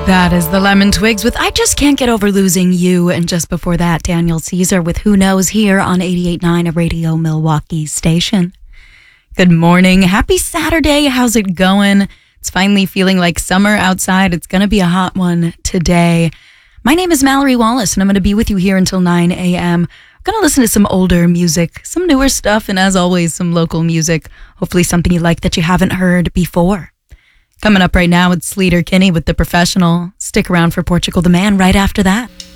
That is the Lemon Twigs with I Just Can't Get Over Losing You. And just before that, Daniel Caesar with Who Knows here on 88.9, a Radio Milwaukee station. Good morning. Happy Saturday. How's it going? It's finally feeling like summer outside. It's going to be a hot one today. My name is Mallory Wallace, and I'm going to be with you here until 9 a.m. I'm going to listen to some older music, some newer stuff, and as always, some local music. Hopefully something you like that you haven't heard before. Coming up right now, it's Sleater Kinney with The Professional. Stick around for Portugal the Man right after that.